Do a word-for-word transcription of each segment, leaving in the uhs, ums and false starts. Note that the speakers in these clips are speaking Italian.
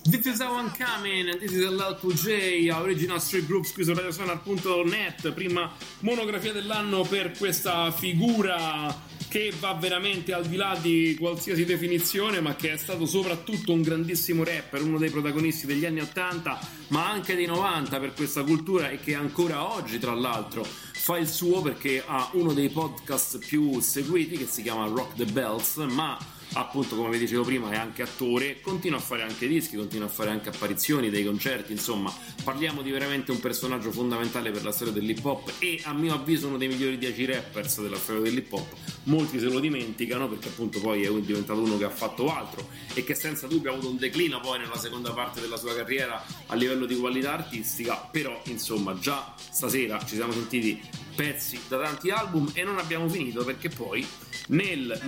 This is how I'm coming and this is L L Cool J, Original Street Groups qui su radiosonar punto net. Prima monografia dell'anno per questa figura che va veramente al di là di qualsiasi definizione, ma che è stato soprattutto un grandissimo rapper, uno dei protagonisti degli anni ottanta ma anche dei novanta per questa cultura, e che ancora oggi tra l'altro fa il suo, perché ha uno dei podcast più seguiti che si chiama Rock the Bells, ma appunto, come vi dicevo prima, è anche attore, continua a fare anche dischi, continua a fare anche apparizioni, dei concerti, insomma parliamo di veramente un personaggio fondamentale per la storia dell'hip hop, e a mio avviso uno dei migliori dieci rappers della storia dell'hip hop. Molti se lo dimenticano perché appunto poi è diventato uno che ha fatto altro e che senza dubbio ha avuto un declino poi nella seconda parte della sua carriera a livello di qualità artistica, però insomma già stasera ci siamo sentiti pezzi da tanti album e non abbiamo finito, perché poi nel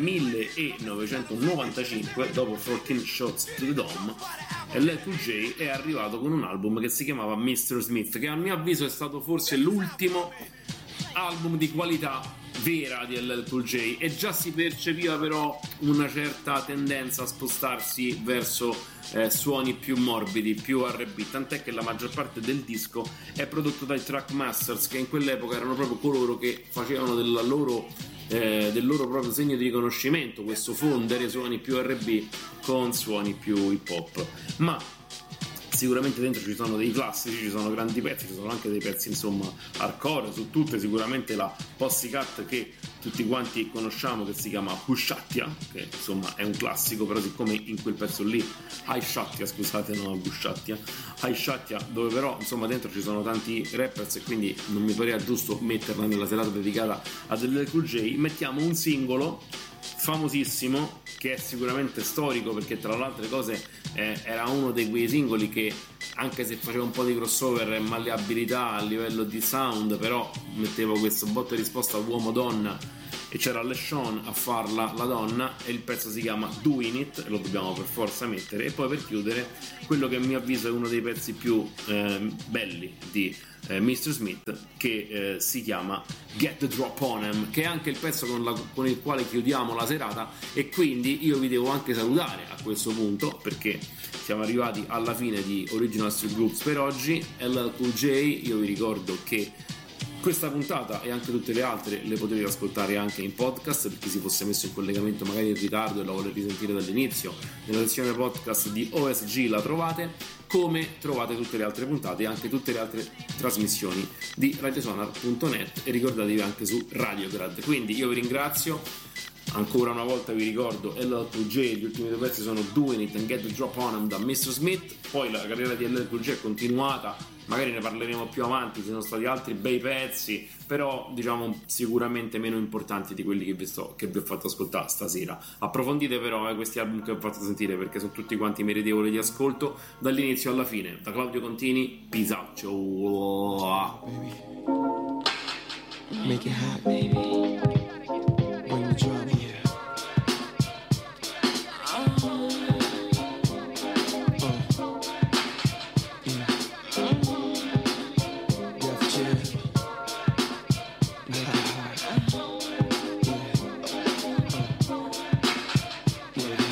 millenovecentonovantacinque, dopo quattordici Shots to the Dome, L L Cool J è arrivato con un album che si chiamava mister Smith, che a mio avviso è stato forse l'ultimo album di qualità vera di L L Cool J, e già si percepiva però una certa tendenza a spostarsi verso eh, suoni più morbidi, più R and B, tant'è che la maggior parte del disco è prodotto dai Trackmasters, che in quell'epoca erano proprio coloro che facevano della loro Eh, del loro proprio segno di riconoscimento, questo fondere suoni più R and B con suoni più hip hop. Ma sicuramente dentro ci sono dei classici, ci sono grandi pezzi, ci sono anche dei pezzi insomma hardcore, su tutte sicuramente la Pussycat che tutti quanti conosciamo, che si chiama Bushattia, che insomma è un classico, però siccome in quel pezzo lì Haishattia, scusate, no, Bushattia, Haishattia, dove però insomma dentro ci sono tanti rappers e quindi non mi pareva giusto metterla nella serata dedicata a L L Cool J, mettiamo un singolo famosissimo che è sicuramente storico, perché tra le altre cose eh, era uno dei quei singoli che, anche se faceva un po' di crossover e malleabilità a livello di sound, però mettevo questo botta e risposta uomo-donna e c'era LeSean a farla la donna, e il pezzo si chiama Doing It e lo dobbiamo per forza mettere. E poi per chiudere quello che a mio avviso è uno dei pezzi più eh, belli di eh, mister Smith, che eh, si chiama Get the Drop on Em, che è anche il pezzo con, la, con il quale chiudiamo la serata, e quindi io vi devo anche salutare a questo punto, perché siamo arrivati alla fine di Original Street Groups per oggi. L L Cool J, io vi ricordo che questa puntata e anche tutte le altre le potete ascoltare anche in podcast, per chi si fosse messo in collegamento magari in ritardo e la vuole risentire dall'inizio. Nella sezione podcast di O S G la trovate, come trovate tutte le altre puntate e anche tutte le altre trasmissioni di radiosonar punto net, e ricordatevi anche su Radiograd. Quindi io vi ringrazio ancora una volta, vi ricordo L L Cool J, gli ultimi due pezzi sono Doing It and Get the Drop on Em da mister Smith. Poi la carriera di L L Cool J è continuata, magari ne parleremo più avanti, ci sono stati altri bei pezzi, però diciamo sicuramente meno importanti di quelli che vi, sto, che vi ho fatto ascoltare stasera. Approfondite però eh, questi album che ho fatto sentire, perché sono tutti quanti meritevoli di ascolto dall'inizio alla fine. Da Claudio Contini, peace out, ciao. Make it hot, baby.